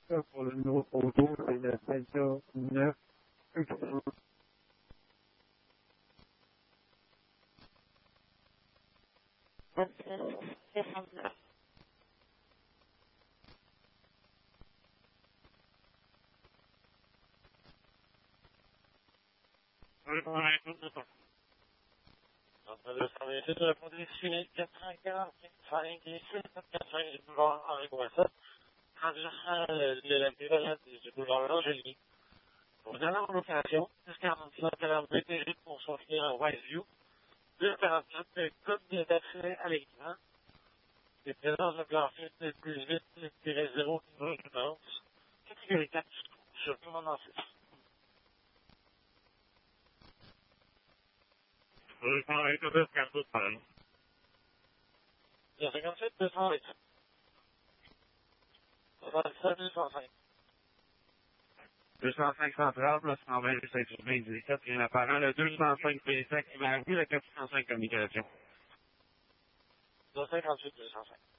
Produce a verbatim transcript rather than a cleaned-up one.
Ça, pour le numéro auto, c'est le Delta neuf. Oui, on a écoute de temps. En train de travailler sur la production quatre cent quarante-cinq, cinq et six, quatre cent cinq, boulevard Henri Boissat, transversal de la Pévalade du boulevard Langelier. Pour dernière location, six quarante-sept quarante B T G pour son client Wiseview, deux quarante-sept code d'accès à l'écran, des présences de plancher de plus vite, zéro, catégorie quatre, sur tout le monde en six. Oui, on a écoute de quatre autres pareil. Il y a cinquante-sept, deux cent vingt. soixante-sept, deux cent cinq. deux cent cinq central, plus cent vingt, Saint-Urbain, dix-sept, rien apparent, le deux cent cinq P cinq, il m'a vu le quatre cent cinq communication. deux cent cinquante-huit, deux cent cinq.